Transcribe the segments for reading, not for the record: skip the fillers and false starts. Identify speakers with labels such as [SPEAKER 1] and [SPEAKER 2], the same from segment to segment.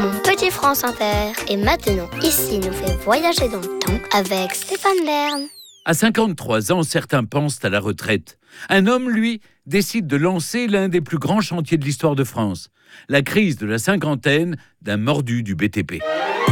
[SPEAKER 1] mon petit France Inter. Et maintenant, ici nous fait voyager dans le temps avec Stéphane Bern.
[SPEAKER 2] À 53 ans, certains pensent à la retraite. Un homme, lui, décide de lancer l'un des plus grands chantiers de l'histoire de France. La crise de la cinquantaine d'un mordu du BTP.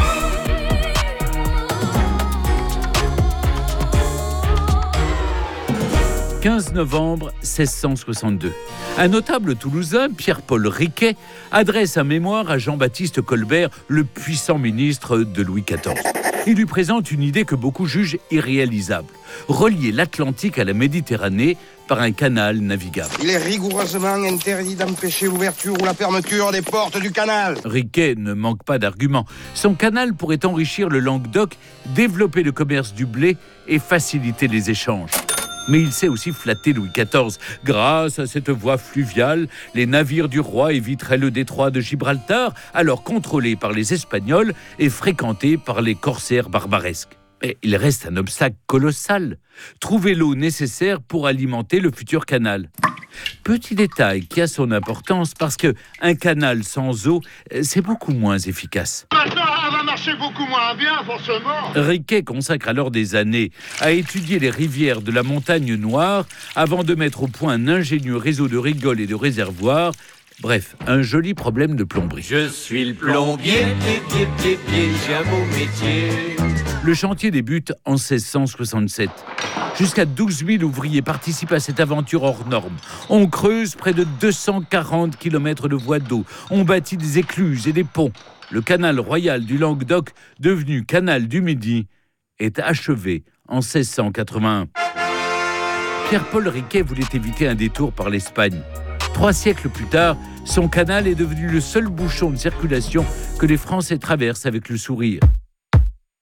[SPEAKER 2] « 15 novembre 1662. Un notable toulousain, Pierre-Paul Riquet, adresse un mémoire à Jean-Baptiste Colbert, le puissant ministre de Louis XIV. Il lui présente une idée que beaucoup jugent irréalisable. Relier l'Atlantique à la Méditerranée par un canal navigable.
[SPEAKER 3] Il est rigoureusement interdit d'empêcher l'ouverture ou la fermeture des portes du canal.
[SPEAKER 2] Riquet ne manque pas d'arguments. Son canal pourrait enrichir le Languedoc, développer le commerce du blé et faciliter les échanges. Mais il sait aussi flatter Louis XIV. Grâce à cette voie fluviale, les navires du roi éviteraient le détroit de Gibraltar, alors contrôlé par les Espagnols et fréquenté par les corsaires barbaresques. Mais il reste un obstacle colossal. Trouver l'eau nécessaire pour alimenter le futur canal. Petit détail qui a son importance parce qu'un canal sans eau, c'est beaucoup moins efficace.
[SPEAKER 4] Maintenant, elle va marcher beaucoup moins bien, forcément.
[SPEAKER 2] Riquet consacre alors des années à étudier les rivières de la Montagne Noire avant de mettre au point un ingénieux réseau de rigoles et de réservoirs. Bref, un joli problème de plomberie.
[SPEAKER 5] Je suis le plombier, j'ai un beau métier.
[SPEAKER 2] Le chantier débute en 1667. Jusqu'à 12 000 ouvriers participent à cette aventure hors norme. On creuse près de 240 km de voies d'eau. On bâtit des écluses et des ponts. Le canal royal du Languedoc, devenu canal du Midi, est achevé en 1681. Pierre-Paul Riquet voulait éviter un détour par l'Espagne. 3 siècles plus tard, son canal est devenu le seul bouchon de circulation que les Français traversent avec le sourire.